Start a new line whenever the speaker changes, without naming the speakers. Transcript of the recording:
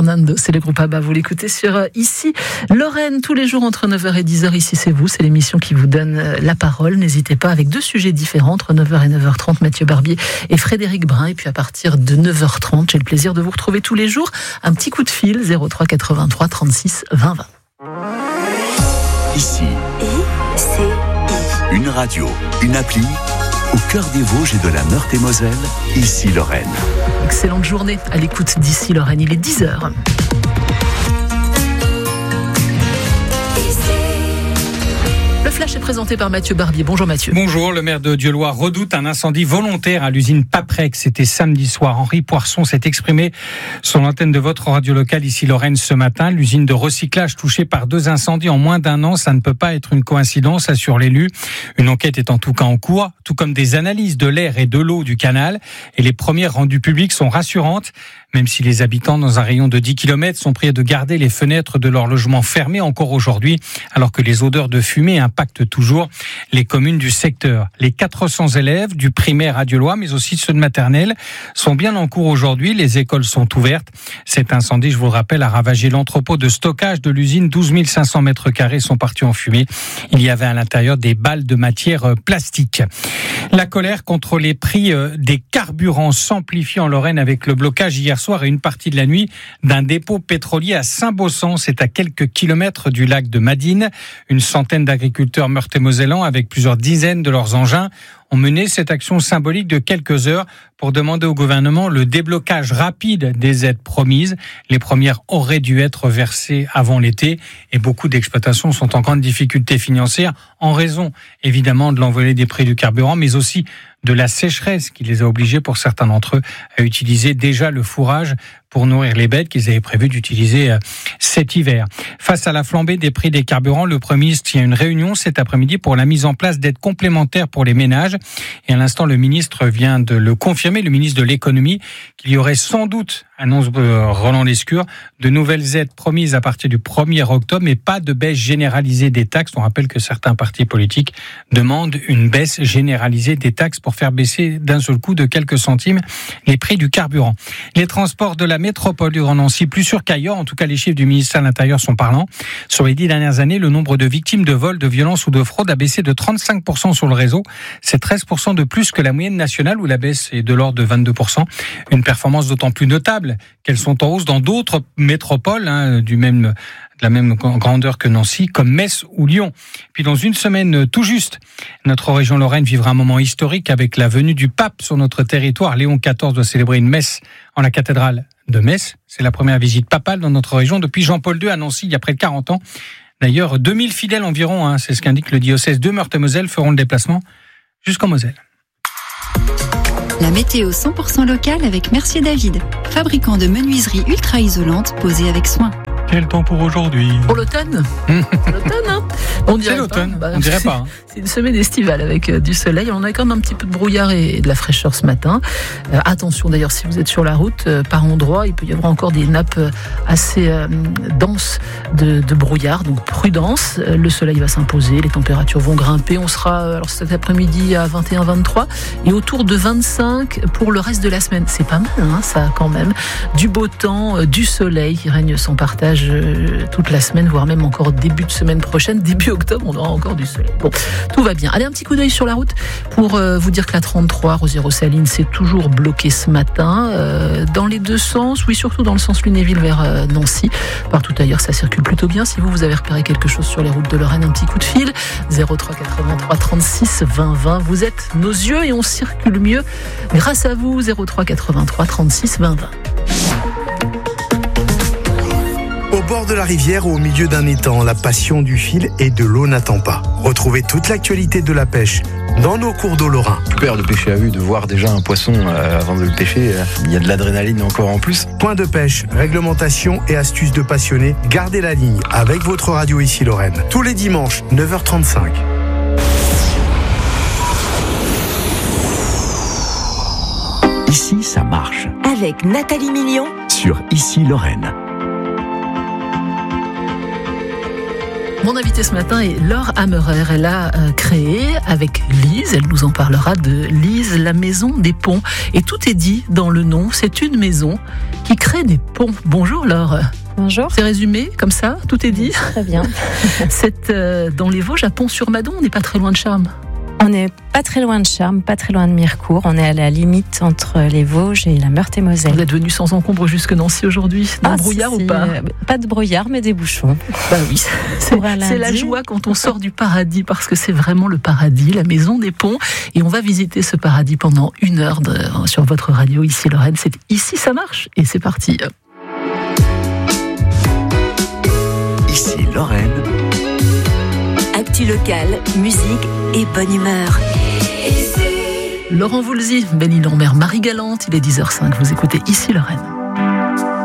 Fernando, c'est le groupe ABBA. Vous l'écoutez sur Ici Lorraine, tous les jours entre 9h et 10h. Ici c'est vous, c'est l'émission qui vous donne la parole. N'hésitez pas, avec 2 sujets différents entre 9h et 9h30, Mathieu Barbier et Frédéric Brun. Et puis à partir de 9h30, j'ai le plaisir de vous retrouver tous les jours. Un petit coup de fil, 03 83 36 20 20.
Ici, une radio, une appli, au cœur des Vosges et de la Meurthe-et-Moselle, Ici Lorraine.
Excellente journée à l'écoute d'Ici Lorraine, il est 10h. Le flash est présenté par Mathieu Barbier. Bonjour Mathieu.
Bonjour, le maire de Dieulois redoute un incendie volontaire à l'usine Paprex. C'était samedi soir. Henri Poisson s'est exprimé sur l'antenne de votre radio locale Ici Lorraine ce matin. L'usine de recyclage touchée par 2 incendies en moins d'1 an, ça ne peut pas être une coïncidence, assure l'élu. Une enquête est en tout cas en cours, tout comme des analyses de l'air et de l'eau du canal. Et les premières rendues publiques sont rassurantes. Même si les habitants dans un rayon de 10 km sont priés de garder les fenêtres de leur logement fermées encore aujourd'hui, alors que les odeurs de fumée impactent toujours les communes du secteur. Les 400 élèves du primaire à Dieulois, mais aussi ceux de maternelle, sont bien en cours aujourd'hui. Les écoles sont ouvertes. Cet incendie, je vous le rappelle, a ravagé l'entrepôt de stockage de l'usine. 12 500 mètres carrés sont partis en fumée. Il y avait à l'intérieur des balles de matière plastique. La colère contre les prix des carburants s'amplifie en Lorraine avec le blocage hier soir et une partie de la nuit d'un dépôt pétrolier à Saint-Baussan. C'est à quelques kilomètres du lac de Madine. Une centaine d'agriculteurs meurthe-et-mosellans avec plusieurs dizaines de leurs engins ont mené cette action symbolique de quelques heures pour demander au gouvernement le déblocage rapide des aides promises. Les premières auraient dû être versées avant l'été et beaucoup d'exploitations sont en grande difficulté financière en raison évidemment de l'envolée des prix du carburant, mais aussi de la sécheresse qui les a obligés pour certains d'entre eux à utiliser déjà le fourrage pour nourrir les bêtes qu'ils avaient prévu d'utiliser cet hiver. Face à la flambée des prix des carburants, le Premier ministre tient une réunion cet après-midi pour la mise en place d'aides complémentaires pour les ménages. Et à l'instant, le ministre vient de le confirmer, le ministre de l'économie, qu'il y aurait sans doute, annonce Roland Lescure, de nouvelles aides promises à partir du 1er octobre, mais pas de baisse généralisée des taxes. On rappelle que certains partis politiques demandent une baisse généralisée des taxes pour faire baisser d'un seul coup de quelques centimes les prix du carburant. Les transports de la métropole du Grand Nancy, plus sûr qu'ailleurs, en tout cas les chiffres du ministère de l'Intérieur sont parlants. Sur les 10 dernières années, le nombre de victimes de vols, de violences ou de fraude a baissé de 35% sur le réseau. C'est 13% de plus que la moyenne nationale où la baisse est de l'ordre de 22%. Une performance d'autant plus notable qu'elles sont en hausse dans d'autres métropoles de la même grandeur que Nancy, comme Metz ou Lyon. Puis dans une semaine tout juste, notre région Lorraine vivra un moment historique avec la venue du pape sur notre territoire. Léon XIV doit célébrer une messe en la cathédrale de Metz. C'est la première visite papale dans notre région depuis Jean-Paul II à Nancy il y a près de 40 ans. D'ailleurs, 2000 fidèles environ, c'est ce qu'indique le diocèse de Meurthe-et-Moselle, feront le déplacement jusqu'en Moselle.
La météo 100% locale avec Mercier David, fabricant de menuiseries ultra isolantes posées avec soin.
Quel temps pour aujourd'hui ?
Pour l'automne. C'est l'automne, hein ? On dirait
c'est l'automne,
pas.
on dirait pas.
C'est une semaine estivale avec du soleil. On a quand même un petit peu de brouillard et de la fraîcheur ce matin. Attention d'ailleurs, si vous êtes sur la route, par endroits, il peut y avoir encore des nappes assez denses de brouillard. Donc prudence, le soleil va s'imposer, les températures vont grimper. On sera alors cet après-midi à 21-23 et autour de 25 pour le reste de la semaine. C'est pas mal, ça quand même. Du beau temps, du soleil qui règne sans partage toute la semaine, voire même encore début de semaine prochaine, début octobre, on aura encore du soleil. Bon, tout va bien. Allez, un petit coup d'œil sur la route pour vous dire que la 33, Rosières-aux-Salines, c'est toujours bloqué ce matin, dans les deux sens, oui, surtout dans le sens Lunéville vers Nancy. Partout ailleurs, ça circule plutôt bien. Si vous avez repéré quelque chose sur les routes de Lorraine, un petit coup de fil, 03 83 36 20 20. Vous êtes nos yeux et on circule mieux grâce à vous, 03 83 36 20 20.
Au bord de la rivière ou au milieu d'un étang, la passion du fil et de l'eau n'attend pas. Retrouvez toute l'actualité de la pêche dans nos cours d'eau lorrains.
Super de pêcher à vue, de voir déjà un poisson avant de le pêcher. Il y a de l'adrénaline encore en plus.
Point de pêche, réglementation et astuces de passionnés. Gardez la ligne avec votre radio Ici Lorraine. Tous les dimanches, 9h35.
Ici, ça marche.
Avec Nathalie Million
Sur Ici Lorraine.
Mon invitée ce matin est Laure Hammerer. Elle a créé avec Lise, elle nous en parlera de Lise, la maison des ponts. Et tout est dit dans le nom, c'est une maison qui crée des ponts. Bonjour Laure.
Bonjour.
C'est résumé comme ça, tout est dit.
Très bien.
C'est dans les Vosges, à Pont-sur-Madon, on n'est pas très loin de Charmes.
On n'est pas très loin de Charmes, pas très loin de Mirecourt. On est à la limite entre les Vosges et la Meurthe-et-Moselle.
Vous êtes venu sans encombre jusque Nancy aujourd'hui. Dans le brouillard ou pas?
Pas de brouillard, mais des bouchons.
Bah oui, c'est la joie quand on sort du paradis, parce que c'est vraiment le paradis, la maison des ponts. Et on va visiter ce paradis pendant 1 heure sur votre radio, ici Lorraine. C'est Ici ça marche, et c'est parti.
Ici Lorraine.
Actu locale, musique et bonne humeur.
Laurent Voulzy, Belle-Île-en-Mer, Marie Galante, il est 10h05, vous écoutez Ici Lorraine.